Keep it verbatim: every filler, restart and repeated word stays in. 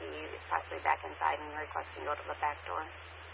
possibly back inside and requesting to go to the back door.